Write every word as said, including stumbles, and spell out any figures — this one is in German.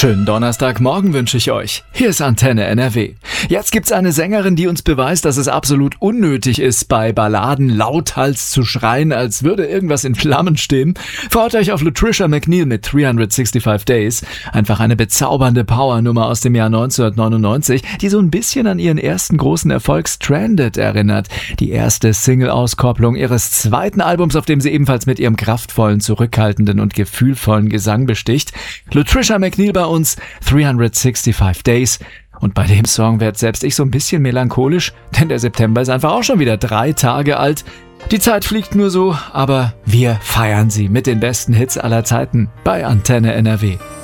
Schönen Donnerstagmorgen wünsche ich euch. Hier ist Antenne N R W. Jetzt gibt's eine Sängerin, die uns beweist, dass es absolut unnötig ist, bei Balladen lauthals zu schreien, als würde irgendwas in Flammen stehen. Freut euch auf Latricia McNeil mit dreihundertfünfundsechzig Days. Einfach eine bezaubernde Powernummer aus dem Jahr neunzehnhundertneunundneunzig, die so ein bisschen an ihren ersten großen Erfolg Stranded erinnert. Die erste Single-Auskopplung ihres zweiten Albums, auf dem sie ebenfalls mit ihrem kraftvollen, zurückhaltenden und gefühlvollen Gesang besticht. Latricia McNeil bei uns, dreihundertfünfundsechzig Days. Und bei dem Song werd selbst ich so ein bisschen melancholisch, denn der September ist einfach auch schon wieder drei Tage alt. Die Zeit fliegt nur so, aber wir feiern sie mit den besten Hits aller Zeiten bei Antenne N R W.